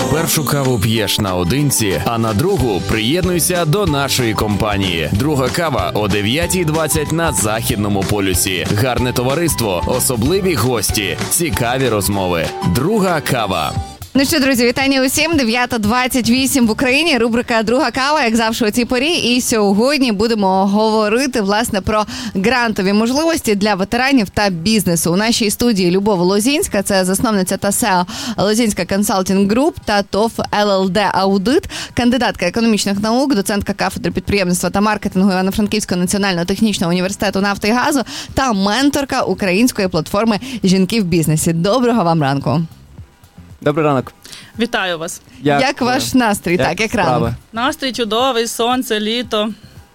Першу каву п'єш наодинці, а на другу приєднуйся до нашої компанії. Друга кава о 9:20 на Західному полюсі. Гарне товариство, особливі гості, цікаві розмови. Друга кава. Ну що, друзі, вітання усім. 9:28 в Україні. Рубрика «Друга кава», як завжди, у цій порі. І сьогодні будемо говорити, власне, про грантові можливості для ветеранів та бізнесу. У нашій студії Любов Лозінська, це засновниця та СЕО Лозінська Консалтинг Груп та ТОВ ЛЛД Аудит, кандидатка економічних наук, доцентка кафедри підприємництва та маркетингу Івано-Франківського національного технічного університету нафти і газу та менторка української платформи «Жінки в бізнесі». Доброго вам ранку. Добрий ранок. Вітаю вас. Як ваш настрій? Так, як ранок? Настрій чудовий, сонце, літо.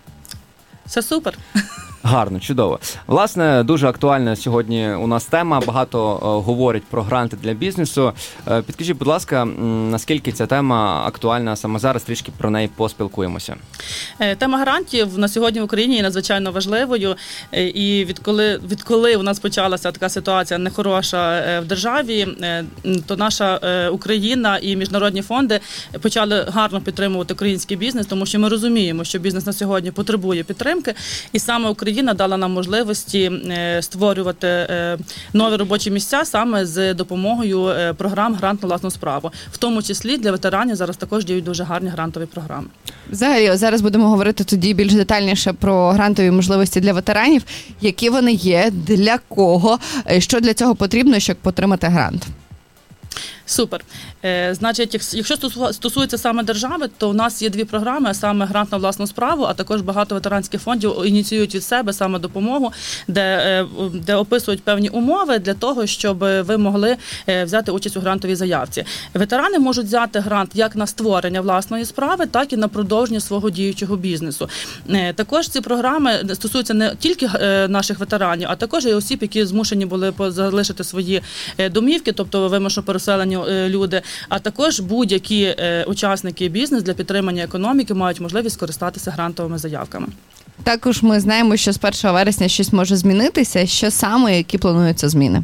Все супер. Гарно, чудово. Власне, дуже актуальна сьогодні у нас тема. Багато говорять про гранти для бізнесу. Підкажіть, будь ласка, наскільки ця тема актуальна саме зараз? Трішки про неї поспілкуємося. Тема грантів на сьогодні в Україні є надзвичайно важливою. І відколи у нас почалася така ситуація нехороша в державі, то наша Україна і міжнародні фонди почали гарно підтримувати український бізнес, тому що ми розуміємо, що бізнес на сьогодні потребує підтримки. І саме Україна дала нам можливості створювати нові робочі місця саме з допомогою програм «Грант на власну справу». В тому числі для ветеранів зараз також діють дуже гарні грантові програми. Взагалі, зараз будемо говорити тоді більш детальніше про грантові можливості для ветеранів. Які вони є, для кого, що для цього потрібно, щоб отримати грант? Супер. Значить, якщо стосується саме держави, то у нас є дві програми, а саме «Грант на власну справу», а також багато ветеранських фондів ініціюють від себе саме допомогу, де описують певні умови для того, щоб ви могли взяти участь у грантовій заявці. Ветерани можуть взяти грант як на створення власної справи, так і на продовження свого діючого бізнесу. Також ці програми стосуються не тільки наших ветеранів, а також і осіб, які змушені були залишити свої домівки, тобто вимушено переселені люди, а також будь-які учасники бізнесу для підтримання економіки мають можливість скористатися грантовими заявками. Також ми знаємо, що з 1 вересня щось може змінитися. Що саме, які плануються зміни?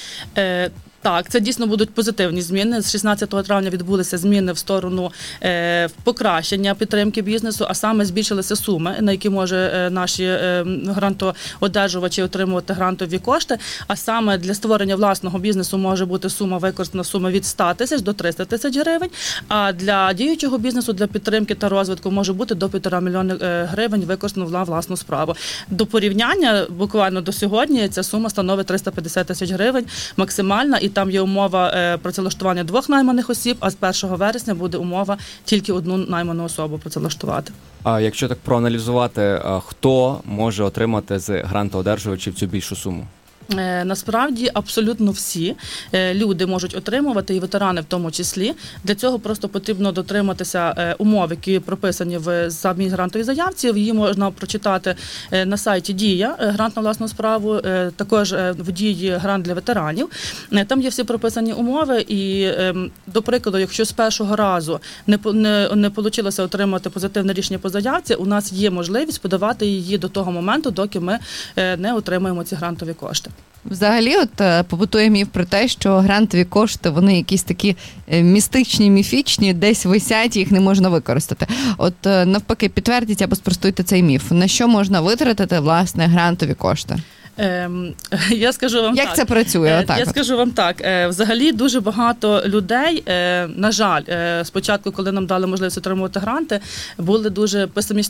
Так, це дійсно будуть позитивні зміни. З 16 травня відбулися зміни в сторону покращення підтримки бізнесу, а саме збільшилися суми, на які може наші грантоодержувачі отримувати грантові кошти. А саме для створення власного бізнесу може бути використана сума від 100 тисяч до 300 тисяч гривень, а для діючого бізнесу, для підтримки та розвитку може бути до 1,5 мільйона гривень використано на власну справу. До порівняння, буквально до сьогодні, ця сума становить 350 тисяч гривень максимальна, і там є умова працевлаштування 2 найманих осіб, а з 1 вересня буде умова тільки 1 найману особу працевлаштувати. А якщо так проаналізувати, хто може отримати з грантоодержувачів цю більшу суму? Насправді абсолютно всі люди можуть отримувати, і ветерани в тому числі. Для цього просто потрібно дотриматися умов, які прописані в самій грантовій заявці. Її можна прочитати на сайті «Дія», грант на власну справу, також в «Дії» грант для ветеранів. Там є всі прописані умови і, до прикладу, якщо з першого разу не вийшло отримати позитивне рішення по заявці, у нас є можливість подавати її до того моменту, доки ми не отримаємо ці грантові кошти. Взагалі, побутує міф про те, що грантові кошти, вони якісь такі містичні, міфічні, десь висять, їх не можна використати. Навпаки, підтвердіть або спростуйте цей міф. На що можна витратити, власне, грантові кошти? Я скажу вам як це працює? Скажу вам так. Взагалі дуже багато людей, на жаль, спочатку, коли нам дали можливість отримувати гранти, були дуже